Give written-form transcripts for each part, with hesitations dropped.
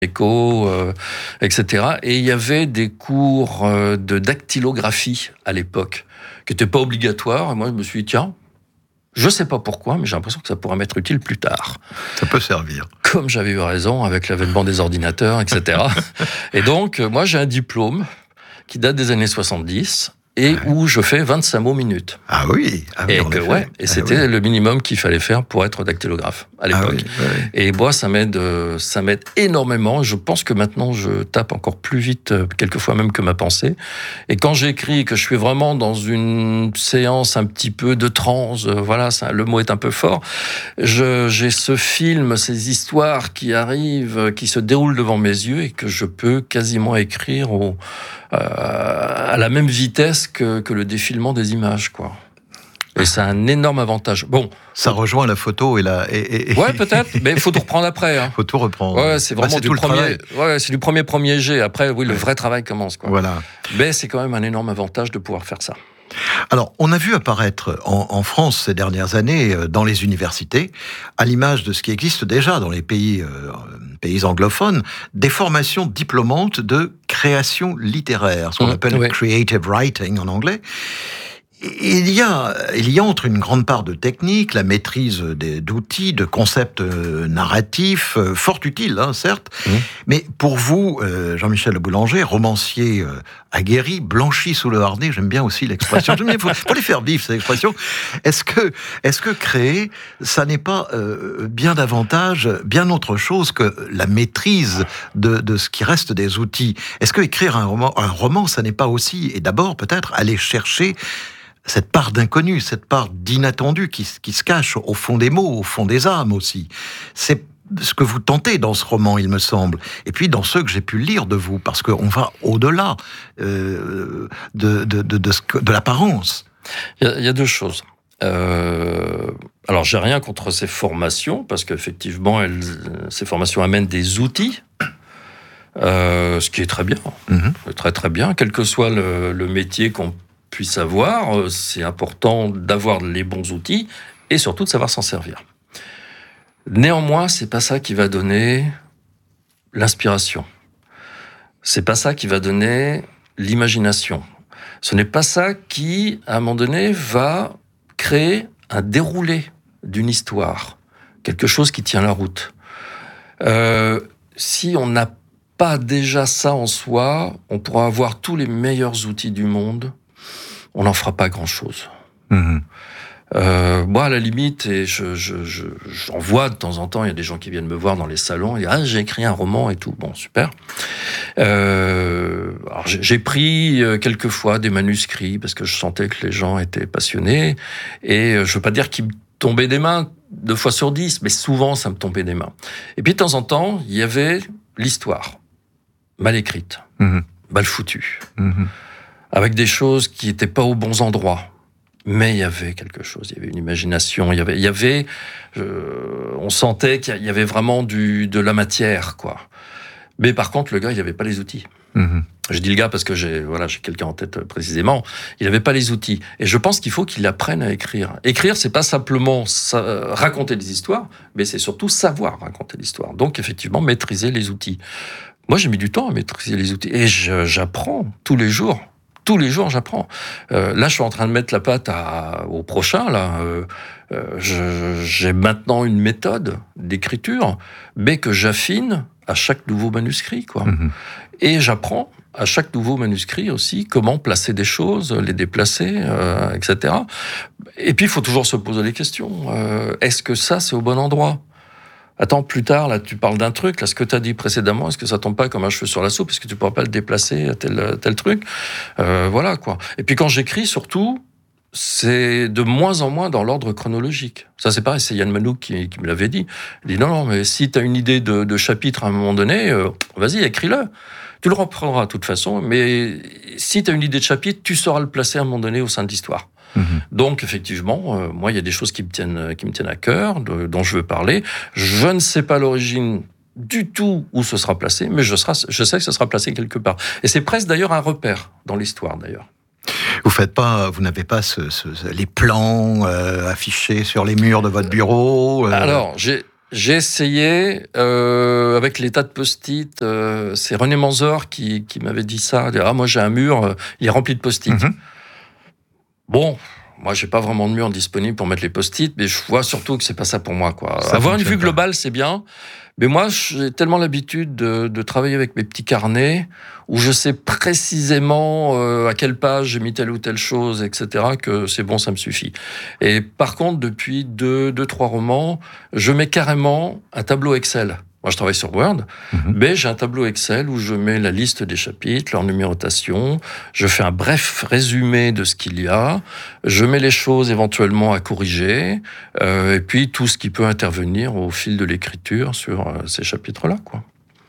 écho, etc. Et il y avait des cours de dactylographie à l'époque, qui n'étaient pas obligatoires. Et moi, je me suis dit, tiens, je ne sais pas pourquoi, mais j'ai l'impression que ça pourrait m'être utile plus tard. Ça peut servir. Comme j'avais eu raison avec l'avènement des ordinateurs, etc. Et donc, moi, j'ai un diplôme qui date des années 70 et où je fais 25 mots minute. Ah oui, et c'était le minimum qu'il fallait faire pour être dactylographe à l'époque. Et moi, ça m'aide énormément. Je pense que maintenant, je tape encore plus vite, quelquefois même que ma pensée. Et quand j'écris, que je suis vraiment dans une séance un petit peu de transe, le mot est un peu fort, j'ai ce film, ces histoires qui arrivent, qui se déroulent devant mes yeux et que je peux quasiment écrire à la même vitesse que le défilement des images, quoi. Et c'est un énorme avantage. Bon, ça rejoint la photo et Ouais, peut-être, mais il faut tout reprendre après. Hein. Faut tout reprendre. Ouais, c'est vraiment c'est du premier jet. Après, oui, le vrai travail commence, quoi. Voilà. Mais c'est quand même un énorme avantage de pouvoir faire ça. Alors, on a vu apparaître en France ces dernières années, dans les universités, à l'image de ce qui existe déjà dans les pays anglophones, des formations diplômantes de création littéraire, ce qu'on appelle le creative writing en anglais. Il y a entre une grande part de technique, la maîtrise d'outils, de concepts narratifs, fort utiles, certes. Mais pour vous, Jean-Michel Le Boulanger, romancier aguerri, blanchi sous le harnais, j'aime bien aussi l'expression. Il faut les faire vivre, ces expressions. Est-ce que créer, ça n'est pas bien davantage, bien autre chose que la maîtrise de ce qui reste des outils? Est-ce que écrire un roman, ça n'est pas aussi, et d'abord peut-être, aller chercher cette part d'inconnu, cette part d'inattendu qui se cache au fond des mots, au fond des âmes aussi. C'est ce que vous tentez dans ce roman, il me semble. Et puis dans ceux que j'ai pu lire de vous, parce qu'on va au-delà de l'apparence. Il y a deux choses. Alors, j'ai rien contre ces formations, parce qu'effectivement, ces formations amènent des outils, ce qui est très bien. Très, très bien. Quel que soit le métier qu'on puisse avoir, c'est important d'avoir les bons outils et surtout de savoir s'en servir. Néanmoins, c'est pas ça qui va donner l'inspiration. C'est pas ça qui va donner l'imagination. Ce n'est pas ça qui, à un moment donné, va créer un déroulé d'une histoire, quelque chose qui tient la route. Si on n'a pas déjà ça en soi, on pourra avoir tous les meilleurs outils du monde, on n'en fera pas grand-chose. Moi, à la limite, et j'en vois de temps en temps, il y a des gens qui viennent me voir dans les salons, et j'ai écrit un roman et tout. Bon, super. Alors j'ai pris quelques fois des manuscrits parce que je sentais que les gens étaient passionnés, et je veux pas dire qu'ils me tombaient des mains 2 fois sur 10, mais souvent ça me tombait des mains. Et puis de temps en temps, il y avait l'histoire mal écrite, mal foutue. Avec des choses qui n'étaient pas aux bons endroits. Mais il y avait quelque chose, il y avait une imagination, on sentait qu'il y avait vraiment de la matière, quoi. Mais par contre, le gars, il n'avait pas les outils. Je dis le gars parce que j'ai quelqu'un en tête précisément. Il n'avait pas les outils. Et je pense qu'il faut qu'il apprenne à écrire. Écrire, c'est pas simplement raconter des histoires, mais c'est surtout savoir raconter l'histoire. Donc, effectivement, maîtriser les outils. Moi, j'ai mis du temps à maîtriser les outils. Et j'apprends tous les jours. Tous les jours, j'apprends. Là, je suis en train de mettre la patte au prochain. J'ai maintenant une méthode d'écriture, mais que j'affine à chaque nouveau manuscrit, quoi. Et j'apprends à chaque nouveau manuscrit aussi comment placer des choses, les déplacer, etc. Et puis, il faut toujours se poser les questions. Est-ce que ça, c'est au bon endroit ? Attends, plus tard, là, tu parles d'un truc, là, ce que tu as dit précédemment, est-ce que ça tombe pas comme un cheveu sur la soupe? Est-ce que tu pourras pas le déplacer à tel truc? Voilà, quoi. Et puis quand j'écris, surtout, c'est de moins en moins dans l'ordre chronologique. Ça, c'est pareil, c'est Yann Manouk qui me l'avait dit. Il dit non, mais si tu as une idée de chapitre à un moment donné, vas-y, écris-le. Tu le reprendras de toute façon, mais si tu as une idée de chapitre, tu sauras le placer à un moment donné au sein de l'histoire. Donc, effectivement, moi, il y a des choses qui me tiennent à cœur, dont je veux parler. Je ne sais pas l'origine du tout où ce sera placé, mais je sais que ce sera placé quelque part. Et c'est presque d'ailleurs un repère dans l'histoire, d'ailleurs. Vous n'avez pas les plans affichés sur les murs de votre bureau Alors, J'ai essayé, avec les tas de post-it, c'est René Manzor qui m'avait dit ça. « Ah, moi j'ai un mur, il est rempli de post-it. Bon, moi j'ai pas vraiment de mur disponible pour mettre les post-it, mais je vois surtout que c'est pas ça pour moi, quoi. Avoir une vue globale, c'est bien, mais moi j'ai tellement l'habitude de travailler avec mes petits carnets, où je sais précisément à quelle page j'ai mis telle ou telle chose, etc., que c'est bon, ça me suffit. Et par contre, depuis 2-3 romans, je mets carrément un tableau Excel. Moi, je travaille sur Word, mais j'ai un tableau Excel où je mets la liste des chapitres, leur numérotation, je fais un bref résumé de ce qu'il y a, je mets les choses éventuellement à corriger, et puis tout ce qui peut intervenir au fil de l'écriture sur ces chapitres-là, quoi.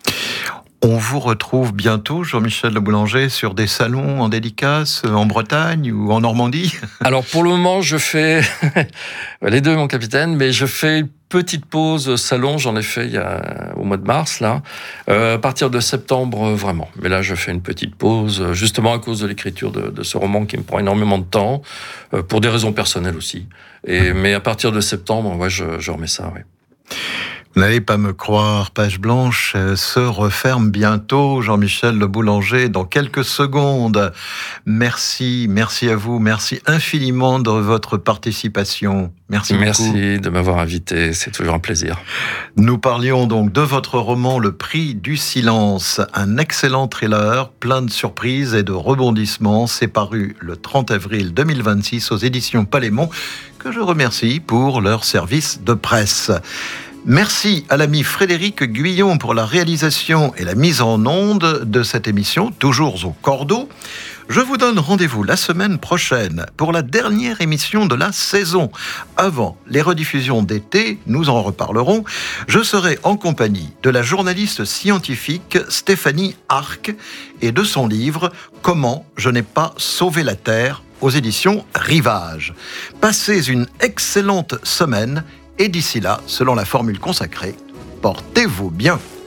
On vous retrouve bientôt, Jean-Michel Le Boulanger, sur des salons en dédicace, en Bretagne ou en Normandie? Alors, pour le moment, je fais les deux, mon capitaine, mais je fais une petite pause salon, j'en ai fait au mois de mars, là. À partir de septembre, vraiment. Mais là, je fais une petite pause, justement à cause de l'écriture de ce roman qui me prend énormément de temps, pour des raisons personnelles aussi. Mais à partir de septembre, ouais, je remets ça, oui. Vous n'allez pas me croire, Page Blanche se referme bientôt, Jean-Michel Le Boulanger, dans quelques secondes. Merci à vous, merci infiniment de votre participation. Merci beaucoup. Merci de m'avoir invité, c'est toujours un plaisir. Nous parlions donc de votre roman Le Prix du silence, un excellent thriller, plein de surprises et de rebondissements. C'est paru le 30 avril 2026 aux éditions Palémon, que je remercie pour leur service de presse. Merci à l'ami Frédéric Guyon pour la réalisation et la mise en onde de cette émission, toujours au cordeau. Je vous donne rendez-vous la semaine prochaine pour la dernière émission de la saison. Avant les rediffusions d'été, nous en reparlerons, je serai en compagnie de la journaliste scientifique Stéphanie Arc et de son livre « Comment je n'ai pas sauvé la Terre » aux éditions Rivage. Passez une excellente semaine. Et d'ici là, selon la formule consacrée, portez-vous bien.